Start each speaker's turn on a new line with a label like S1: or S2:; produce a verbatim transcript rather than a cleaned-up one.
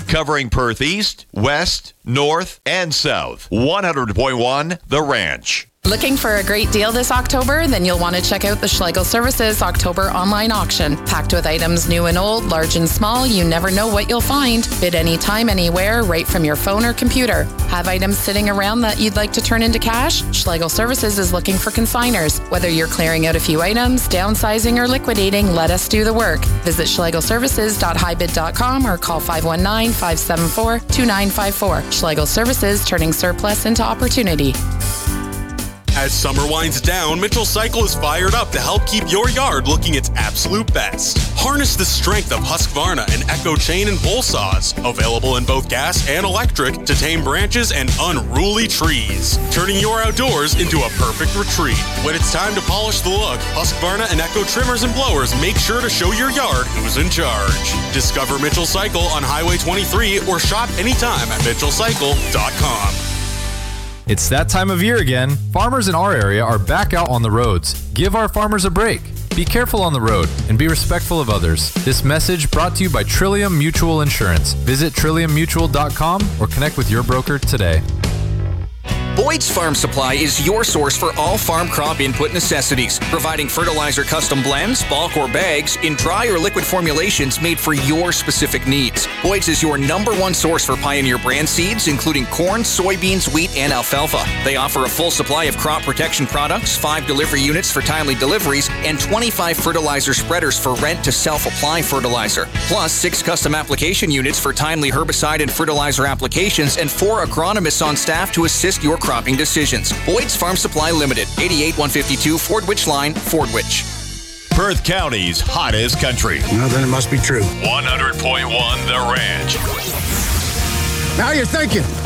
S1: covering Perth East, West, North, and South. one hundred point one The Ranch.
S2: Looking for a great deal this October? Then you'll want to check out the Schlegel Services October online auction. Packed with items new and old, large and small, you never know what you'll find. Bid anytime, anywhere, right from your phone or computer. Have items sitting around that you'd like to turn into cash? Schlegel Services is looking for consigners. Whether you're clearing out a few items, downsizing, or liquidating, let us do the work. Visit schlegel services dot high bid dot com or call five one nine, five seven four, two nine five four. Schlegel Services, turning surplus into opportunity.
S3: As summer winds down, Mitchell Cycle is fired up to help keep your yard looking its absolute best. Harness the strength of Husqvarna and Echo chain and pole saws, available in both gas and electric, to tame branches and unruly trees, turning your outdoors into a perfect retreat. When it's time to polish the look, Husqvarna and Echo trimmers and blowers make sure to show your yard who's in charge. Discover Mitchell Cycle on Highway twenty-three or shop anytime at mitchell cycle dot com.
S4: It's that time of year again. Farmers in our area are back out on the roads. Give our farmers a break. Be careful on the road and be respectful of others. This message brought to you by Trillium Mutual Insurance. Visit trillium mutual dot com or connect with your broker today.
S5: Boyd's Farm Supply is your source for all farm crop input necessities, providing fertilizer custom blends, bulk or bags, in dry or liquid formulations made for your specific needs. Boyd's is your number one source for Pioneer brand seeds, including corn, soybeans, wheat, and alfalfa. They offer a full supply of crop protection products, five delivery units for timely deliveries, and twenty-five fertilizer spreaders for rent to self-apply fertilizer. Plus, six custom application units for timely herbicide and fertilizer applications, and four agronomists on staff to assist your cropping decisions. Boyd's Farm Supply Limited, eighty-eight one fifty-two Fordwich Line, Fordwich.
S1: Perth County's hottest country.
S6: Well, then it must be true.
S1: one hundred point one The Ranch.
S6: Now you're thinking.